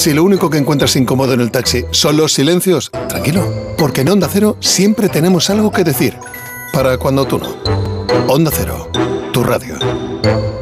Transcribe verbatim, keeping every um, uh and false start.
Si lo único que encuentras incómodo en el taxi son los silencios, tranquilo, porque en Onda Cero siempre tenemos algo que decir. Para cuando tú no. Onda Cero, tu radio.